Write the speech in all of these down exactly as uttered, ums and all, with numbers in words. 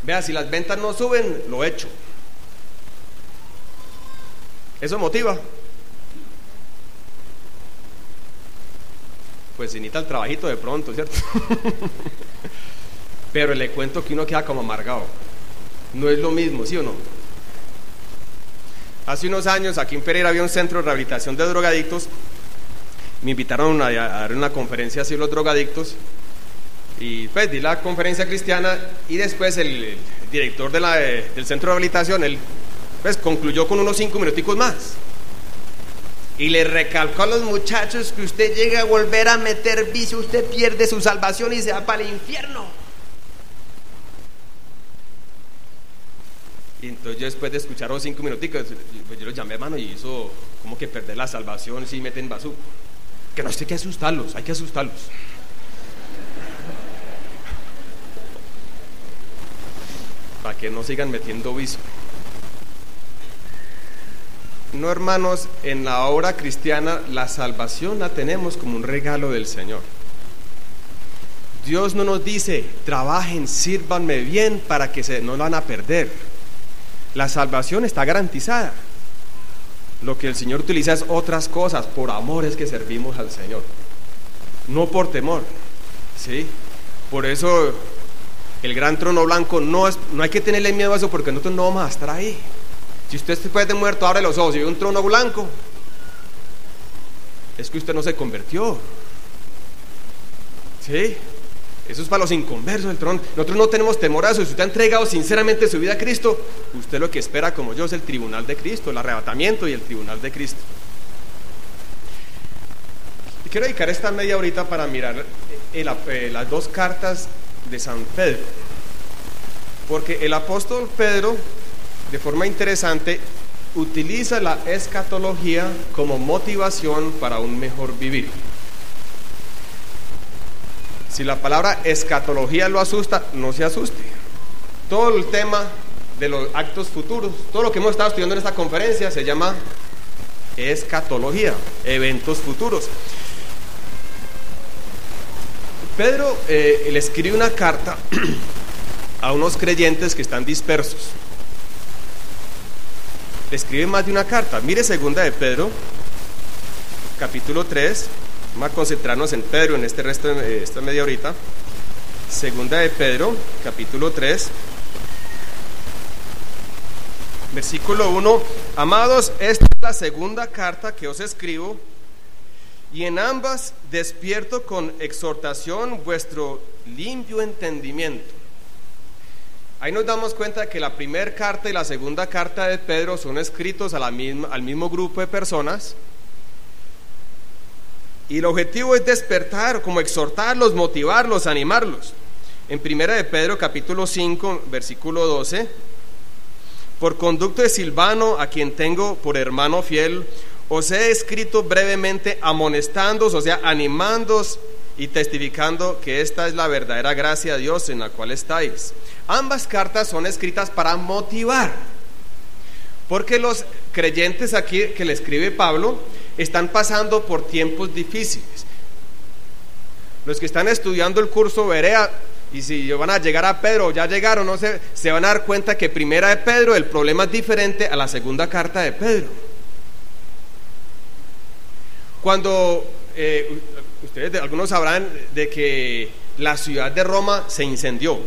Vea, si las ventas no suben, lo echo. Eso motiva. Pues se necesita el trabajito de pronto, ¿cierto? Pero le cuento que uno queda como amargado. No es lo mismo, ¿sí o no? Hace unos años aquí en Pereira había un centro de rehabilitación de drogadictos. Me invitaron a, a dar una conferencia así los drogadictos. Y pues di la conferencia cristiana. Y después el, el director de la, eh, del centro de rehabilitación, él pues concluyó con unos cinco minuticos más. Y le recalcó a los muchachos que usted llega a volver a meter vicio, usted pierde su salvación y se va para el infierno. Y entonces yo, después de escuchar los cinco minuticos, pues yo los llamé, hermano, y eso, ¿cómo que perder la salvación si meten basura? Que no, hay que asustarlos, hay que asustarlos. Para que no sigan metiendo vicio. No, hermanos, en la obra cristiana la salvación la tenemos como un regalo del Señor. Dios no nos dice, trabajen, sírvanme bien para que se, no van a perder. La salvación está garantizada. Lo que el Señor utiliza es otras cosas. Por amor es que servimos al Señor, no por temor, ¿sí? Por eso el gran trono blanco no, es, no hay que tenerle miedo a eso, porque nosotros no vamos a estar ahí. Si usted después de muerto abre los ojos y ve un trono blanco, es que usted no se convirtió, ¿sí? Eso es para los inconversos del trono. Nosotros no tenemos temor a eso. Si usted ha entregado sinceramente su vida a Cristo, usted lo que espera, como yo, es el tribunal de Cristo, el arrebatamiento y el tribunal de Cristo. Y quiero dedicar esta media horita para mirar el, el, las dos cartas de San Pedro, porque el apóstol Pedro, de forma interesante, utiliza la escatología como motivación para un mejor vivir. Si la palabra escatología lo asusta, no se asuste. Todo el tema de los actos futuros, todo lo que hemos estado estudiando en esta conferencia se llama escatología, eventos futuros. Pedro eh, le escribe una carta a unos creyentes que están dispersos. Le escribe más de una carta. Mire segunda de Pedro, capítulo tres. Vamos a concentrarnos en Pedro en este resto de esta media horita. Segunda de Pedro, capítulo tres, versículo uno. Amados, esta es la segunda carta que os escribo, y en ambas despierto con exhortación vuestro limpio entendimiento. Ahí nos damos cuenta que la primera carta y la segunda carta de Pedro son escritos a la misma, al mismo grupo de personas. Y el objetivo es despertar, como exhortarlos, motivarlos, animarlos. En primera de Pedro, capítulo cinco, versículo doce. Por conducto de Silvano, a quien tengo por hermano fiel, os he escrito brevemente amonestándoos, o sea, animándoos y testificando que esta es la verdadera gracia de Dios en la cual estáis. Ambas cartas son escritas para motivar, porque los creyentes aquí que le escribe Pablo están pasando por tiempos difíciles. Los que están estudiando el curso Berea, y si van a llegar a Pedro, ya llegaron, no sé, se van a dar cuenta que primera de Pedro, el problema es diferente a la segunda carta de Pedro. Cuando eh, ustedes, algunos sabrán de que la ciudad de Roma se incendió,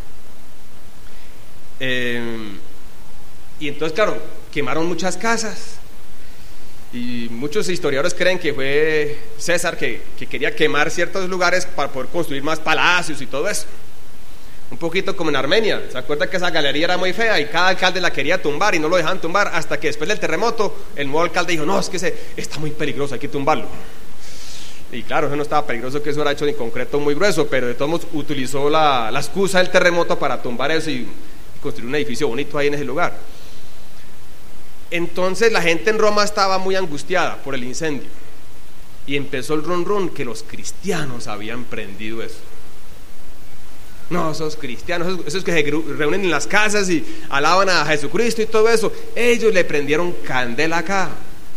eh, y entonces, claro, quemaron muchas casas. Y muchos historiadores creen que fue César que, que quería quemar ciertos lugares para poder construir más palacios y todo eso. Un poquito como en Armenia. ¿Se acuerdan que esa galería era muy fea y cada alcalde la quería tumbar y no lo dejaban tumbar? Hasta que después del terremoto el nuevo alcalde dijo, no, es que ese está muy peligroso, hay que tumbarlo. Y claro, eso no estaba peligroso, que eso era hecho de concreto muy grueso, pero de todos modos utilizó la, la excusa del terremoto para tumbar eso y, y construir un edificio bonito ahí en ese lugar. Entonces la gente en Roma estaba muy angustiada por el incendio y empezó el run run que los cristianos habían prendido eso. No, esos cristianos, esos, esos que se reúnen en las casas y alaban a Jesucristo y todo eso, ellos le prendieron candela acá.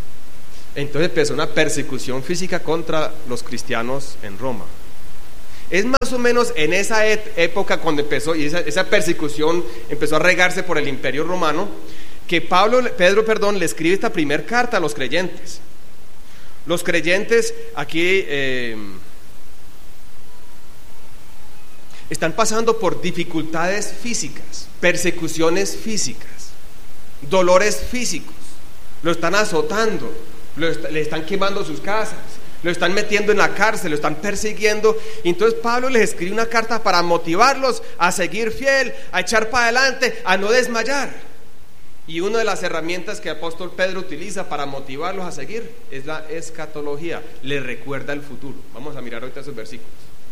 Entonces empezó una persecución física contra los cristianos en Roma. Es más o menos en esa et- época cuando empezó, y esa, esa persecución empezó a regarse por el Imperio Romano, que Pablo, Pedro, perdón, le escribe esta primer carta a los creyentes. Los creyentes aquí eh, están pasando por dificultades físicas, persecuciones físicas, dolores físicos, lo están azotando, lo est- le están quemando sus casas, lo están metiendo en la cárcel, lo están persiguiendo. Y entonces Pablo les escribe una carta para motivarlos a seguir fiel, a echar para adelante, a no desmayar. Y una de las herramientas que el apóstol Pedro utiliza para motivarlos a seguir es la escatología, les recuerda el futuro. Vamos a mirar ahorita esos versículos.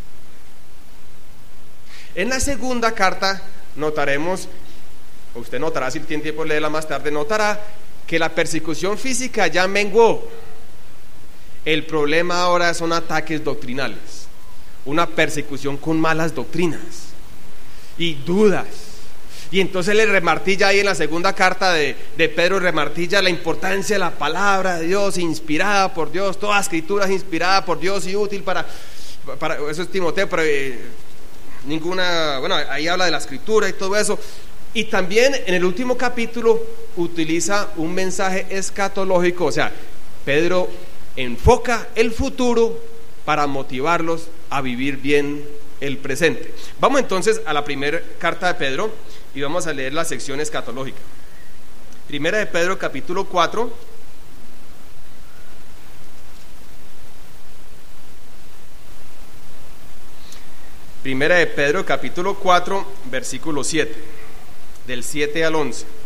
En la segunda carta notaremos, o usted notará, si tiene tiempo de leerla más tarde, notará que la persecución física ya menguó. El problema ahora son ataques doctrinales, una persecución con malas doctrinas y dudas. Y entonces le remartilla ahí en la segunda carta de, de Pedro, remartilla la importancia de la palabra de Dios, inspirada por Dios, toda escritura es inspirada por Dios y útil para, para eso es Timoteo, pero eh, ninguna, bueno, ahí habla de la escritura y todo eso. Y también en el último capítulo utiliza un mensaje escatológico, o sea, Pedro enfoca el futuro para motivarlos a vivir bien el presente. Vamos entonces a la primera carta de Pedro y vamos a leer la sección escatológica. Primera de Pedro, capítulo cuatro. Primera de Pedro, capítulo cuatro, versículo siete. Del siete al once.